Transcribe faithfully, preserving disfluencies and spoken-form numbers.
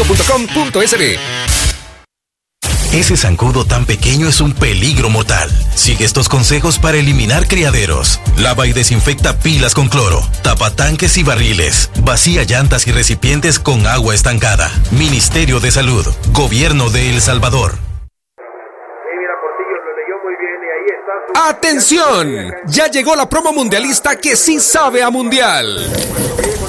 punto com punto es be. Ese zancudo tan pequeño es un peligro mortal. Sigue estos consejos para eliminar criaderos. Lava y desinfecta pilas con cloro. Tapa tanques y barriles. Vacía llantas y recipientes con agua estancada. Ministerio de Salud. Gobierno de El Salvador. ¡Atención! Ya llegó la promo mundialista que sí sabe a mundial.